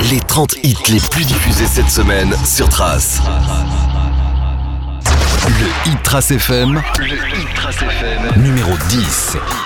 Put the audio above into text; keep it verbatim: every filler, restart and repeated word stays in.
Les trente hits les plus diffusés cette semaine sur Trace. Le Hit Trace F M, le Hit Trace F M, numéro dix.